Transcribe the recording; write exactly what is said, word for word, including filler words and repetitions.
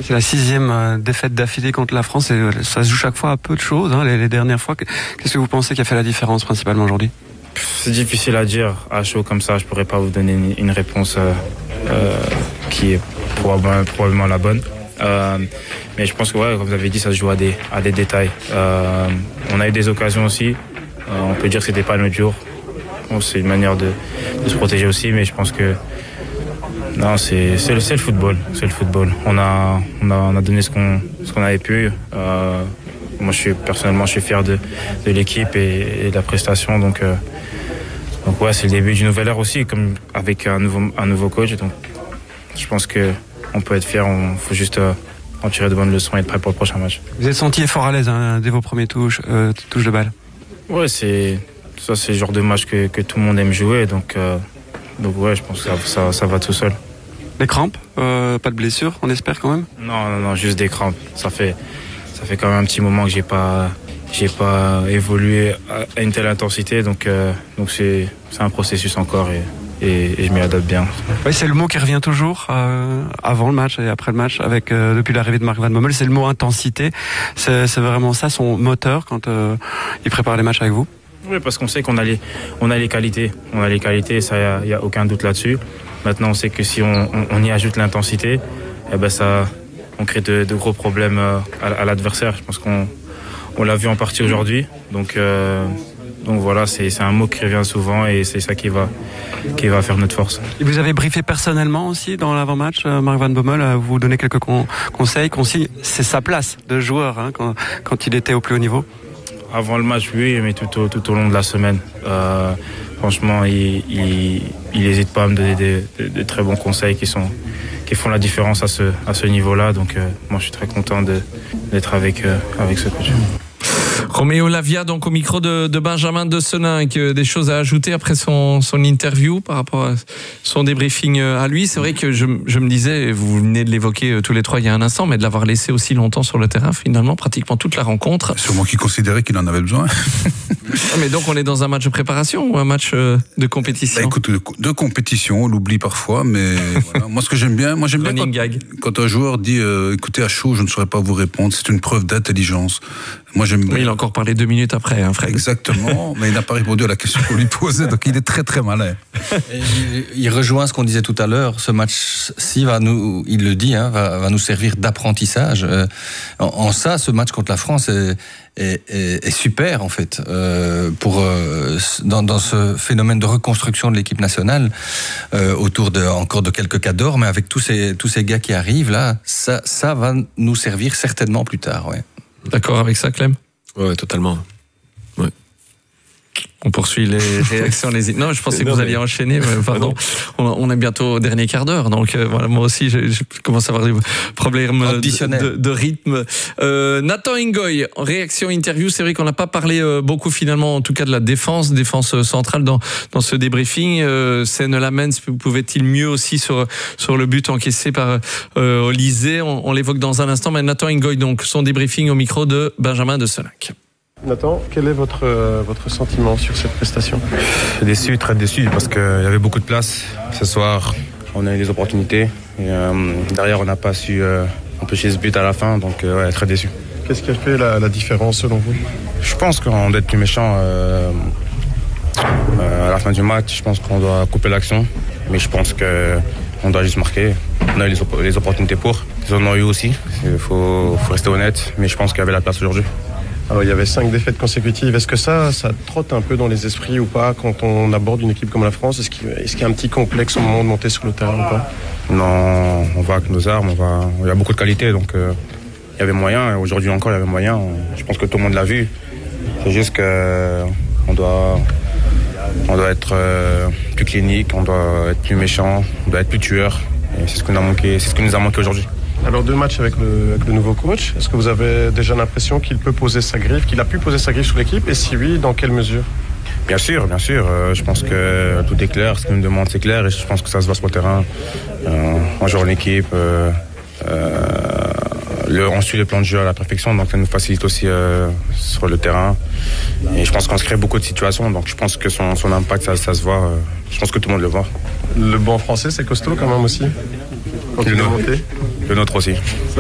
C'est la sixième euh, défaite d'affilée contre la France et euh, ça se joue chaque fois à peu de choses, hein, les, les dernières fois. Qu'est-ce que vous pensez qui a fait la différence principalement aujourd'hui ? C'est difficile à dire, à chaud comme ça, je pourrais pas vous donner une, une réponse euh, euh, qui est probablement, probablement la bonne. Euh, mais je pense que, ouais, comme vous avez dit, ça se joue à des, à des détails. Euh, on a eu des occasions aussi, euh, on peut dire que c'était pas notre jour. Bon, c'est une manière de, de se protéger aussi, mais je pense que non, c'est, c'est, le, c'est le football, c'est le football. On a, on a, on a donné ce qu'on, ce qu'on avait pu. Euh, moi, je suis personnellement, je suis fier de, de l'équipe et, et de la prestation, donc. Euh, Donc ouais, c'est le début d'une nouvelle ère aussi, comme avec un nouveau, un nouveau coach. Donc je pense qu'on peut être fier, il faut juste euh, en tirer de bonnes leçons et être prêt pour le prochain match. Vous êtes senti fort à l'aise hein, dès vos premières touches, euh, touches de balle. Ouais, c'est, ça c'est le genre de match que, que tout le monde aime jouer. Donc, euh, donc ouais, je pense que ça, ça, ça va tout seul. Les crampes, euh, pas de blessure, on espère quand même ? Non, non, non, juste des crampes. Ça fait, ça fait quand même un petit moment que j'ai pas... J'ai pas évolué à une telle intensité, donc, euh, donc c'est, c'est un processus encore et, et, et je m'y adapte bien. Oui, c'est le mot qui revient toujours euh, avant le match et après le match, avec euh, depuis l'arrivée de Marc Van Bommel, c'est le mot intensité. C'est, c'est vraiment ça son moteur quand euh, il prépare les matchs avec vous ? Oui, parce qu'on sait qu'on a les, on a les qualités, on a les qualités, ça il y a, y a aucun doute là-dessus. Maintenant, on sait que si on, on, on y ajoute l'intensité, eh ben ça, on crée de, de gros problèmes à, à l'adversaire. Je pense qu'on On l'a vu en partie aujourd'hui, donc, euh, donc voilà, c'est, c'est un mot qui revient souvent et c'est ça qui va, qui va faire notre force. Et vous avez briefé personnellement aussi dans l'avant-match, Marc Van Bommel, à vous donner quelques con- conseils, consignes. C'est sa place de joueur hein, quand, quand il était au plus haut niveau. Avant le match, oui, mais tout au, tout au long de la semaine. Euh, franchement, il, il, il n'hésite pas à me donner des, des, des très bons conseils qui sont, qui font la différence à ce, à ce niveau-là. Donc, euh, moi, je suis très content de, d'être avec, euh, avec ce coach. Roméo Lavia, donc au micro de, de Benjamin de Seninck, des choses à ajouter après son, son interview par rapport à son débriefing à lui. C'est vrai que je, je me disais, vous venez de l'évoquer tous les trois il y a un instant, mais de l'avoir laissé aussi longtemps sur le terrain, finalement, pratiquement toute la rencontre. Sûrement qu'il considérait qu'il en avait besoin. Mais donc on est dans un match de préparation ou un match de compétition ? Bah écoute, de, de compétition, on l'oublie parfois, mais voilà. Moi ce que j'aime bien, moi j'aime bien quand, quand un joueur dit euh, écoutez à chaud, je ne saurais pas vous répondre, c'est une preuve d'intelligence. Moi j'aime bien. Oui, il a encore parlé deux minutes après, hein, Fred. Exactement, mais il n'a pas répondu à la question qu'on lui posait, donc il est très très malin. Il, il rejoint ce qu'on disait tout à l'heure. Ce match-ci va nous, il le dit, hein, va, va nous servir d'apprentissage. Euh, en, en ça, ce match contre la France est, est, est, est super en fait euh, pour euh, dans, dans ce phénomène de reconstruction de l'équipe nationale euh, autour de encore de quelques cas d'or, mais avec tous ces tous ces gars qui arrivent là, ça ça va nous servir certainement plus tard. Ouais. D'accord avec ça, Clem ? Ouais, totalement. Ouais. On poursuit les réactions. Les... Non, je pensais que vous alliez enchaîner. Mais pardon. On, on est bientôt au dernier quart d'heure. Donc, euh, voilà, moi aussi, je, je commence à avoir des problèmes de, de, de rythme. Euh, Nathan Ingoy, réaction interview. C'est vrai qu'on n'a pas parlé euh, beaucoup, finalement, en tout cas, de la défense, défense centrale dans, dans ce débriefing. Euh, Seine Lamens, pouvait-il mieux aussi sur, sur le but encaissé par euh, Olysée? On, on l'évoque dans un instant. Mais Nathan Ingoy, donc, son débriefing au micro de Benjamin de Seninck. Nathan, quel est votre, euh, votre sentiment sur cette prestation ? Déçu, très déçu, parce qu'il y avait beaucoup de place. Ce soir, on a eu des opportunités. Et, euh, derrière, on n'a pas su euh, empêcher ce but à la fin, donc euh, ouais, très déçu. Qu'est-ce qui a fait la, la différence selon vous ? Je pense qu'on doit être plus méchant euh, euh, à la fin du match. Je pense qu'on doit couper l'action, mais je pense qu'on doit juste marquer. On a eu les, op- les opportunités pour. Ils en ont eu aussi, il faut, faut rester honnête, mais je pense qu'il y avait la place aujourd'hui. Alors, il y avait cinq défaites consécutives. Est-ce que ça, ça trotte un peu dans les esprits ou pas quand on aborde une équipe comme la France ? Est-ce qu'il, est-ce qu'il y a un petit complexe au moment de monter sur le terrain ou pas ? Non, on va avec nos armes, on va, il y a beaucoup de qualité, donc euh, il y avait moyen. Et aujourd'hui encore, il y avait moyen. Je pense que tout le monde l'a vu. C'est juste qu'on doit, on doit être euh, plus clinique, on doit être plus méchant, on doit être plus tueur. Et c'est ce qu'on a manqué, c'est ce qui nous a manqué aujourd'hui. Alors deux matchs avec le, avec le nouveau coach, est-ce que vous avez déjà l'impression qu'il peut poser sa griffe, qu'il a pu poser sa griffe sur l'équipe, et si oui, dans quelle mesure ? Bien sûr, bien sûr. Euh, je pense que tout est clair, ce qu'il me demande c'est clair, et je pense que ça se voit sur le terrain. Euh, on joue en équipe, euh, euh, le, on suit le plan de jeu à la perfection, donc ça nous facilite aussi euh, sur le terrain. Et je pense qu'on se crée beaucoup de situations, donc je pense que son, son impact, ça, ça se voit. Euh, je pense que tout le monde le voit. Le banc français, c'est costaud quand même aussi, quand le, il est nôtre, monté. le nôtre aussi.